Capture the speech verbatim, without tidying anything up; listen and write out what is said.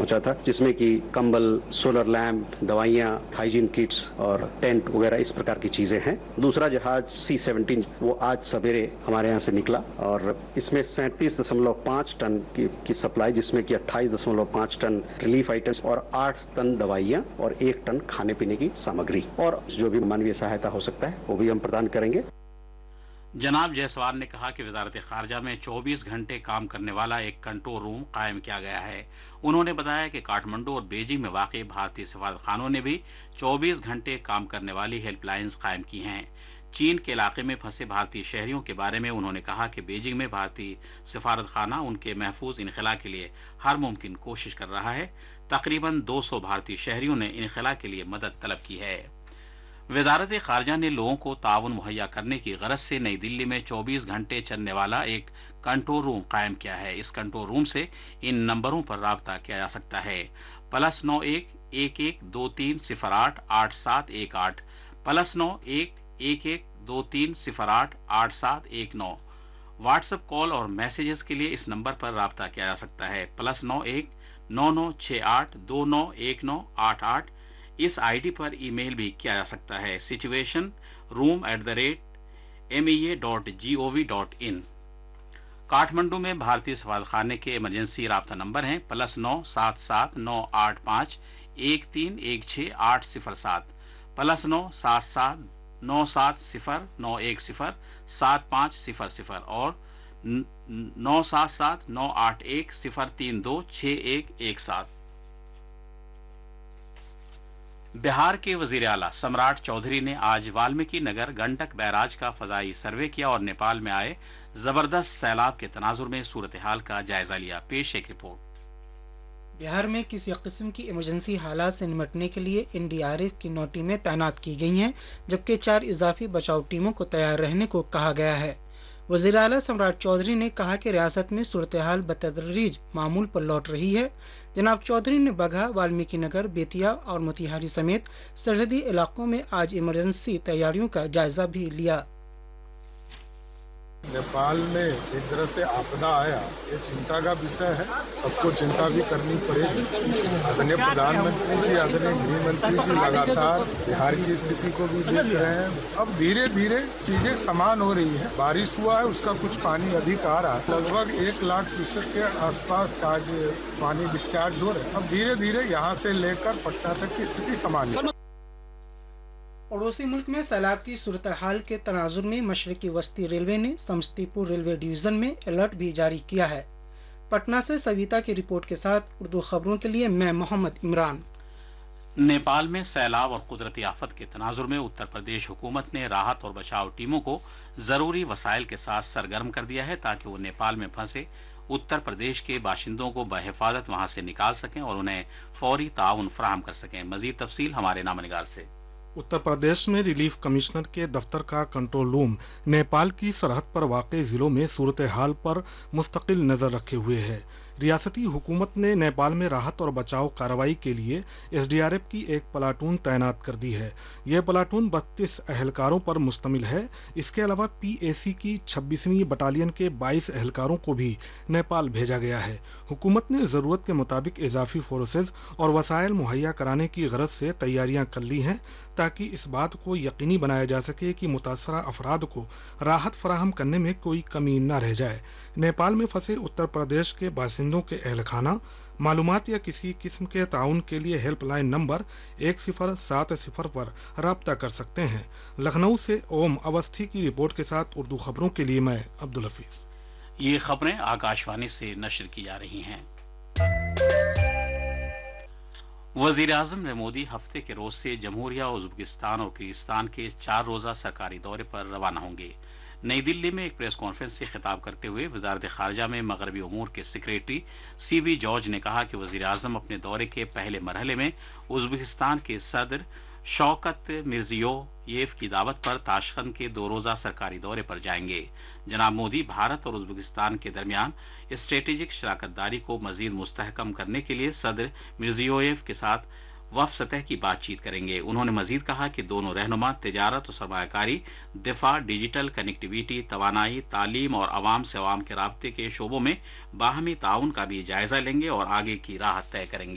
पहुंचा था, जिसमें कि कंबल, सोलर लैंप, दवाइयां, हाइजीन किट्स और टेंट वगैरह इस प्रकार की चीजें हैं। दूसरा जहाज सी सेवनटीन वो आज सवेरे हमारे यहाँ से निकला और इसमें सैंतीस दशमलव पाँच टन की, की सप्लाई, जिसमें कि अट्ठाईस दशमलव पाँच टन रिलीफ आइटम्स और आठ टन दवाइयां और एक टन खाने पीने की सामग्री और जो भी मानवीय सहायता हो सकता है वो भी हम प्रदान करेंगे। जनाब जायसवाल ने कहा कि वजारत खारजा में चौबीस घंटे काम करने वाला एक कंट्रोल रूम कायम किया गया है। उन्होंने बताया कि काठमांडू और बीजिंग में वाक़ भारतीय सफारतखानों ने भी चौबीस घंटे काम करने वाली हेल्पलाइंस कायम की हैं। चीन के इलाके में फंसे भारतीय शहरियों के बारे में उन्होंने कहा कि बीजिंग में भारतीय सफारतखाना उनके महफूज इनखला के लिए हर मुमकिन कोशिश कर रहा है। तकरीबन दो सौ भारतीय शहरियों ने इनखला के लिए मदद तलब की है। वजारत खारजा ने लोगों को ताउन मुहैया करने की गरज से नई दिल्ली में चौबीस घंटे चलने वाला एक कंट्रोल रूम कायम किया है। इस कंट्रोल रूम से इन नंबरों पर राब्ता किया जा सकता है: प्लस नौ एक एक एक दो तीन सिफर आठ आठ सात एक आठ, प्लस नौ एक एक एक दो तीन सिफर आठ आठ सात एक नौ। व्हाट्सएप कॉल और मैसेजेस के लिए इस नंबर पर राब्ता किया जा सकता है: प्लस नौ एक नौ नौ छह आठ दो नौ एक नौ आठ आठ। इस आईडी पर ईमेल भी किया जा सकता है: situation room at the rate M E A dot G O V dot in. Kathmandu में भारतीय सफारतखाने के इमरजेंसी राब्ता नंबर हैं: प्लस नौ सात सात नौ आठ पांच एक तीन एक छह आठ सिफर सात, प्लस नौ सात सात नौ सात सिफर नौ एक सिफर सात पांच सिफर सिफर और नौ सात सात नौ आठ एक सिफर तीन दो छह एक एक सात। बिहार के वजीर आला सम्राट चौधरी ने आज वाल्मीकि नगर गंडक बैराज का फजाई सर्वे किया और नेपाल में आए जबरदस्त सैलाब के तनाजुर में सूरत हाल का जायजा लिया। पेश एक रिपोर्ट। बिहार में किसी किस्म की इमरजेंसी हालात से निपटने के लिए एन डी आर एफ की नौ टीमें तैनात की गई हैं, जबकि चार इजाफी बचाव टीमों को तैयार रहने को कहा गया है। वज़ीर आला सम्राट चौधरी ने कहा कि रियासत में सूरत हाल बतदरीज मामूल पर लौट रही है। जनाब चौधरी ने बगहा, वाल्मीकि नगर, बेतिया और मोतिहारी समेत सरहदी इलाकों में आज इमरजेंसी तैयारियों का जायजा भी लिया। नेपाल में एक तरह से आपदा आया, ये चिंता का विषय है, सबको चिंता भी करनी पड़ेगी। आदरणीय प्रधानमंत्री जी, आदरणीय गृह मंत्री जी लगातार बिहार की स्थिति को भी देख रहे हैं। अब धीरे धीरे चीजें समान हो रही है। बारिश हुआ है, उसका कुछ पानी अधिक आ रहा है, लगभग एक लाख क्यूसेक के आसपास आज पानी डिस्चार्ज हो रहा है। अब धीरे धीरे यहाँ से लेकर पटना तक की स्थिति समान है। पड़ोसी मुल्क में सैलाब की सूरत हाल के तनाजुर में मशरकी वस्ती रेलवे ने समस्तीपुर रेलवे डिवीजन में अलर्ट भी जारी किया है। पटना से सविता की रिपोर्ट के साथ उर्दू खबरों के लिए मैं मोहम्मद इमरान। नेपाल में सैलाब और कुदरती आफत के तनाजुर में उत्तर प्रदेश हुकूमत ने राहत और बचाव टीमों को जरूरी वसाइल के साथ सरगर्म कर दिया है ताकि वो नेपाल में फंसे उत्तर प्रदेश के बाशिंदों को बहिफाजत वहां से निकाल सकें और उन्हें फौरी ताउन फराहम कर सकें। मजीद तफसील हमारे नामनिगार से। उत्तर प्रदेश में रिलीफ कमिश्नर के दफ्तर का कंट्रोल रूम नेपाल की सरहद पर वाक़े जिलों में सूरत हाल पर मुस्तकिल नजर रखे हुए है। रियासती हुकूमत ने नेपाल में राहत और बचाव कार्रवाई के लिए एस डी आर एफ की एक प्लाटून तैनात कर दी है। यह प्लाटून बत्तीस एहलकारों पर मुश्तमिल है। इसके अलावा पी ए सी की छब्बीसवीं बटालियन के बाईस एहलकारों को भी नेपाल भेजा गया है। हुकूमत ने जरूरत के मुताबिक इजाफी फोर्सेज और वसाइल मुहैया कराने की गरज से तैयारियां कर ली हैं ताकि इस बात को यकीनी बनाया जा सके कि मुतासरा अफराद को राहत फराहम करने में कोई कमी न रह जाए। नेपाल में फंसे उत्तर प्रदेश के बासिंदों के अहलखाना मालूमात या किसी किस्म के ताउन के लिए हेल्पलाइन नंबर एक सिफर सात सिफर पर राब्ता कर सकते हैं। लखनऊ से ओम अवस्थी की रिपोर्ट के साथ उर्दू खबरों के लिए मैं अब्दुल हफीज। ये खबरें आकाशवाणी से नशर की जा रही हैं। वजीर आजम ने मोदी हफ्ते के रोज से जमहूरिया, उज्बेकिस्तान और किर्गिस्तान के चार रोजा सरकारी दौरे पर रवाना होंगे। नई दिल्ली में एक प्रेस कॉन्फ्रेंस से खिताब करते हुए वजारत खारजा में मगरबी उमूर के सेक्रेटरी सी बी जॉर्ज ने कहा कि वजीर आजम अपने दौरे के पहले मरहले में उज्बेकिस्तान के सदर शौकत मिर्जियोयेव की दावत पर ताशकंद के दो रोजा सरकारी दौरे पर जाएंगे। जनाब मोदी भारत और उज्बेकिस्तान के दरमियान स्ट्रेटेजिक शराकतदारी को मजीद मुस्तहकम करने के लिए सदर मिर्जियोयेव के साथ वफ सतह की बातचीत करेंगे। उन्होंने मजीद कहा कि दोनों रहनुमा तिजारत और सरमायाकारी, दिफा, डिजिटल कनेक्टिविटी, तवानाई, तालीम और अवाम से अवाम के राब्ते के शोबों में बाहमी ताउन का भी जायजा लेंगे और आगे की राह तय करेंगे।